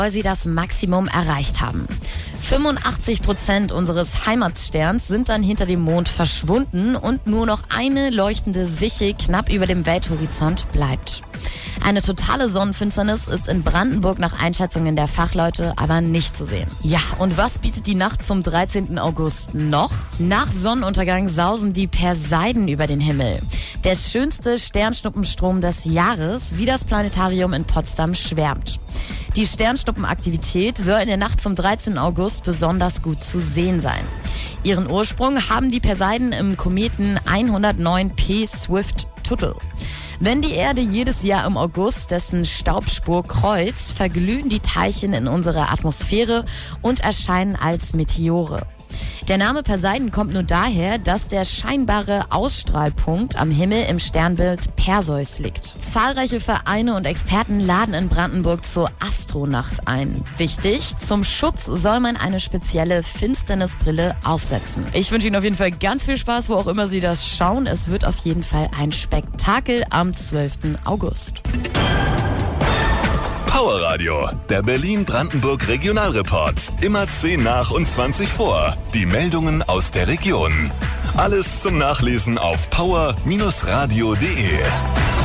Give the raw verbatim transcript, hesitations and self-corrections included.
soll sie das Maximum erreicht haben. fünfundachtzig Prozent unseres Heimatsterns sind dann hinter dem Mond verschwunden und nur noch eine leuchtende Sichel knapp über dem Welthorizont bleibt. Eine totale Sonnenfinsternis ist in Brandenburg nach Einschätzungen der Fachleute aber nicht zu sehen. Ja, und was bietet die Nacht zum dreizehnten August noch? Nach Sonnenuntergang sausen die Perseiden über den Himmel. Der schönste Sternschnuppenstrom des Jahres, wie das Planetarium in Potsdam schwärmt. Die Sternschnuppenaktivität soll in der Nacht zum dreizehnten August besonders gut zu sehen sein. Ihren Ursprung haben die Perseiden im Kometen hundertneun P Swift-Tuttle. Wenn die Erde jedes Jahr im August dessen Staubspur kreuzt, verglühen die Teilchen in unserer Atmosphäre und erscheinen als Meteore. Der Name Perseiden kommt nur daher, dass der scheinbare Ausstrahlpunkt am Himmel im Sternbild Perseus liegt. Zahlreiche Vereine und Experten laden in Brandenburg zur Astronacht ein. Wichtig, zum Schutz soll man eine spezielle Finsternisbrille aufsetzen. Ich wünsche Ihnen auf jeden Fall ganz viel Spaß, wo auch immer Sie das schauen. Es wird auf jeden Fall ein Spektakel am zwölften August. Powerradio, der Berlin-Brandenburg Regionalreport. Immer zehn nach und zwanzig vor. Die Meldungen aus der Region. Alles zum Nachlesen auf power Bindestrich radio punkt de.